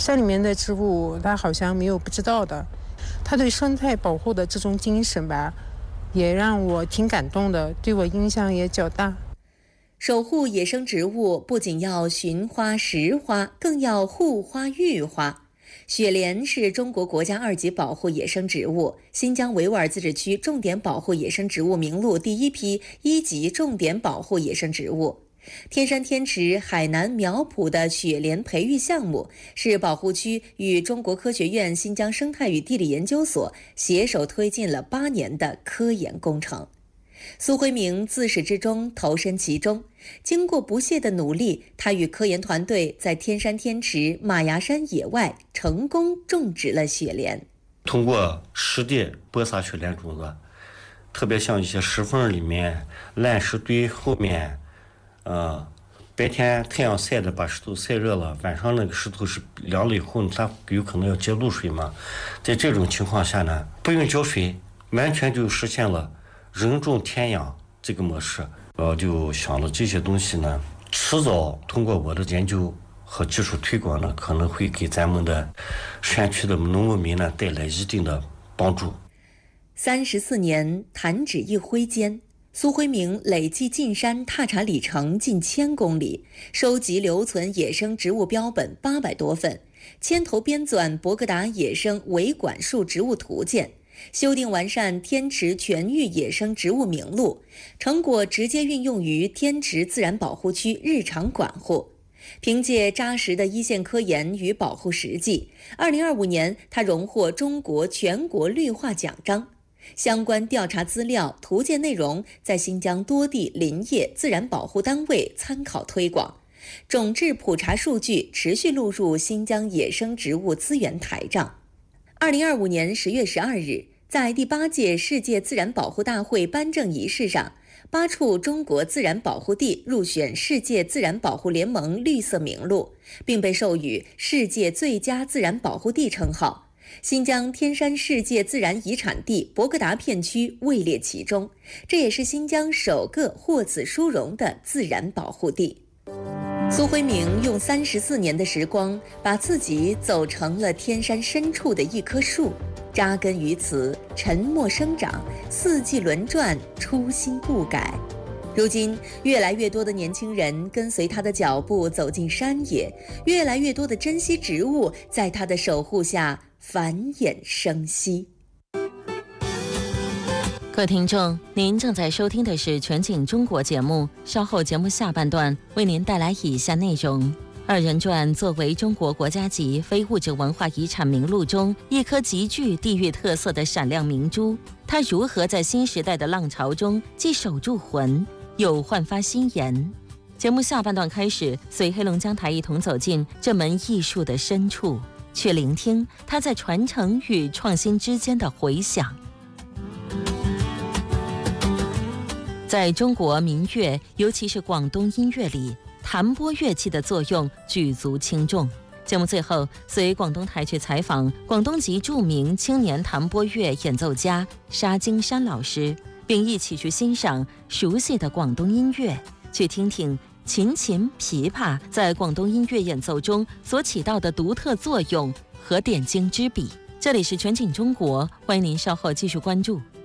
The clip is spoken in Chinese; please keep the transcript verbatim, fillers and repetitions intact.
山里面的植物，它好像没有不知道的。他对生态保护的这种精神吧，也让我挺感动的，对我影响也较大。 守护野生植物不仅要寻花识花，更要护花育花。雪莲是中国国家二级保护野生植物，新疆维吾尔自治区重点保护野生植物名录第一批一级重点保护野生植物。天山天池海南苗圃的雪莲培育项目是保护区与中国科学院新疆生态与地理研究所携手推进了八年的科研工程。苏辉明自始至终投身其中，经过不懈的努力，他与科研团队在天山天池马牙山野外成功种植了雪莲。 通过实地播撒雪莲种子，特别像一些石缝里面、烂石堆后面，呃，白天太阳晒的把石头晒热了，晚上那个石头是凉了以后，它有可能要接露水嘛。在这种情况下呢，不用浇水，完全就实现了人种天养这个模式。我就想了这些东西呢，迟早通过我的研究和技术推广呢，可能会给咱们的山区的农牧民呢带来一定的帮助。 三十四年弹指一挥间，苏辉明累计进山踏查里程近千公里，收集留存野生植物标本八百多份，牵头编纂博格达野生维管束植物图鉴，修订完善天池全域野生植物名录，成果直接运用于天池自然保护区日常管护。凭借扎实的一线科研与保护实际，二零二五年他荣获中国全国绿化奖章。相关调查资料、图鉴内容在新疆多地林业自然保护单位参考推广，种质普查数据持续录入新疆野生植物资源台账。二零二五年十月十二日，在第八届世界自然保护大会颁证仪式上，八处中国自然保护地入选世界自然保护联盟绿色名录，并被授予世界最佳自然保护地称号。新疆天山世界自然遗产地博格达片区位列其中，这也是新疆首个获此殊荣的自然保护地。苏辉明用三十四年的时光，把自己走成了天山深处的一棵树，扎根于此，沉默生长，四季轮转，初心不改。如今，越来越多的年轻人跟随他的脚步走进山野，越来越多的珍稀植物在他的守护下繁衍生息。 各位听众，您正在收听的是全景中国节目，稍后节目下半段为您带来以下内容。二人转作为中国国家级非物质文化遗产名录中一颗极具地域特色的闪亮明珠，它如何在新时代的浪潮中既守住魂，又焕发新颜？节目下半段开始，随黑龙江台一同走进这门艺术的深处，去聆听它在传承与创新之间的回响。在中国民乐，尤其是广东音乐里，弹拨乐器的作用举足轻重。节目最后，随广东台去采访广东籍著名青年弹拨乐演奏家沙金山老师，并一起去欣赏熟悉的广东音乐，去听听琴琴、琵琶在广东音乐演奏中所起到的独特作用和点睛之笔。这里是全景中国，欢迎您稍后继续关注。